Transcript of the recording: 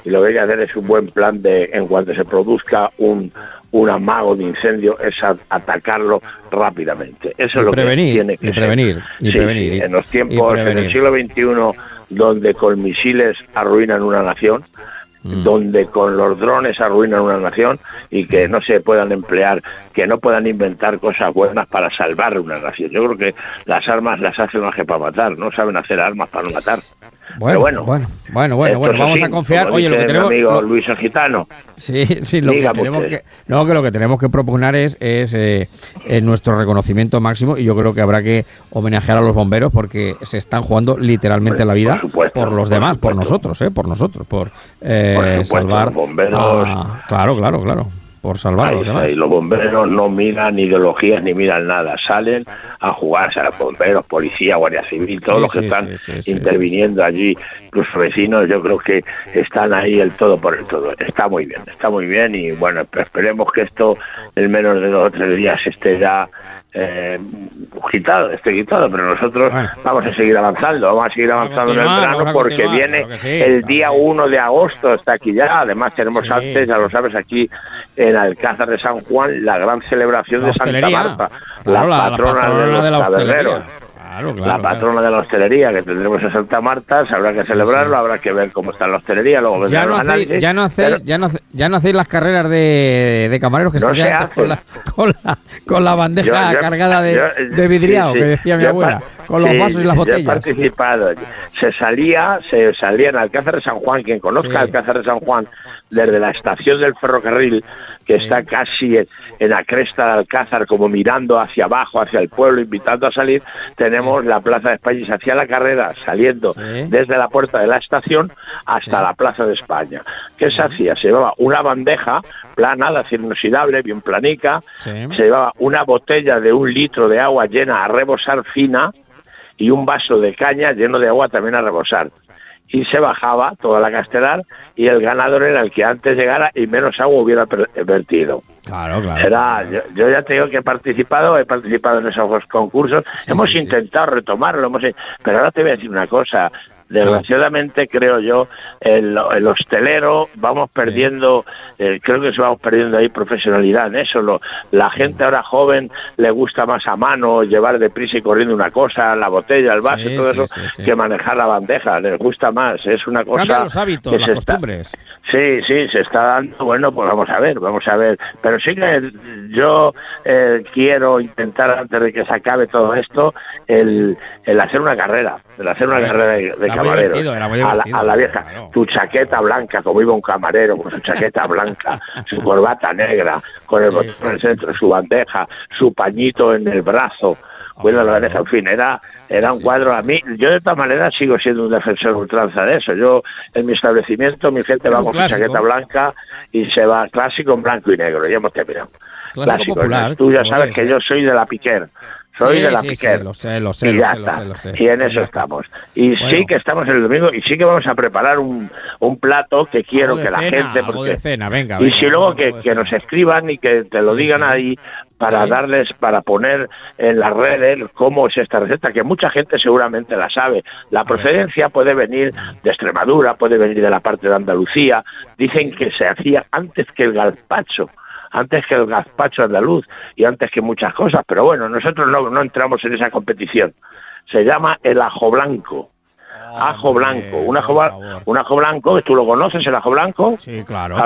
y lo que hay que hacer es un buen plan de, en cuanto se produzca un amago de incendio, es atacarlo rápidamente. Eso es lo que tiene que ser. Sí, en los tiempos, en el siglo XXI, donde con misiles arruinan una nación, donde con los drones arruinan una nación y que no se puedan emplear, que no puedan inventar cosas buenas para salvar una nación. Yo creo que las armas las hacen más que para matar, no saben hacer armas para no matar. Bueno, vamos a confiar. Oye, lo que tenemos, mi amigo Luis el Gitano. Sí, lo que tenemos lo que tenemos que proponer es nuestro reconocimiento máximo, y yo creo que habrá que homenajear a los bomberos porque se están jugando literalmente la vida por los demás, por nosotros, por salvar los bomberos. Claro. Por salvarlos. Y los bomberos no miran ideologías ni miran nada, salen a jugarse a los bomberos, policía, guardia civil, todos los que están interviniendo allí, incluso vecinos, yo creo que están ahí el todo por el todo. Está muy bien y bueno, esperemos que esto en menos de 2 o 3 días esté ya quitado, pero nosotros vamos a seguir avanzando en el verano porque viene el día 1 de agosto, está aquí ya. Además tenemos antes, ya lo sabes, aquí en Alcázar de San Juan, la gran celebración de Santa Marta, la patrona de los taberneros. La patrona de la hostelería, que tendremos en Santa Marta, habrá que celebrarlo, habrá que ver cómo está la hostelería, luego ya no hacéis las carreras de camareros que se quedan con la bandeja cargada de vidriado, que decía mi abuela, con los vasos y las botellas. Yo he participado. Se salía en Alcázar de San Juan, quien conozca Alcázar de San Juan, desde la estación del ferrocarril, que está casi en la cresta de Alcázar, como mirando hacia abajo, hacia el pueblo, invitando a salir, tenemos la Plaza de España y se hacía la carrera saliendo desde la puerta de la estación hasta la Plaza de España. ¿Qué se hacía? Se llevaba una bandeja plana, de acero inoxidable, bien planica, se llevaba una botella de 1 litro de agua llena a rebosar fina y un vaso de caña lleno de agua también a rebosar. Y se bajaba toda la castelar y el ganador era el que antes llegara y menos agua hubiera vertido. Claro. Yo ya te digo que he participado en esos concursos, hemos intentado retomarlo, pero ahora te voy a decir una cosa. Desgraciadamente, creo yo, el hostelero vamos perdiendo, creo que vamos perdiendo ahí profesionalidad en eso. La gente ahora joven le gusta más a mano llevar deprisa y corriendo una cosa, la botella, el vaso, todo eso, que manejar la bandeja. Les gusta más, es una cosa. Cambia los hábitos, las costumbres. Sí, se está dando. Bueno, pues vamos a ver. Pero sí que yo quiero intentar, antes de que se acabe todo esto, el hacer una carrera, de camareros, a la vieja, claro. Tu chaqueta blanca, como iba un camarero con su chaqueta blanca, su corbata negra, con el botón en el centro, su bandeja, su pañito en el brazo, cuida la bandeja, en fin, era un cuadro. A mí, yo de todas maneras sigo siendo un defensor ultranza de eso. Yo, en mi establecimiento, mi gente va con su chaqueta blanca y se va clásico en blanco y negro, ya hemos terminado. Clásico popular. Tú ya sabes que yo soy de la Piquer. De la Piquer. Lo sé. Y en eso estamos. Y sí que estamos el domingo y sí que vamos a preparar un plato que quiero que la gente... Venga, y si luego que nos escriban y que te lo digan ahí para darles, para poner en las redes cómo es esta receta, que mucha gente seguramente la sabe. La procedencia puede venir de Extremadura, puede venir de la parte de Andalucía. Dicen que se hacía antes que el gazpacho andaluz y antes que muchas cosas, pero bueno, nosotros no entramos en esa competición. Se llama el ajo blanco. Un ajo blanco, que tú lo conoces, el ajo blanco. Sí, claro.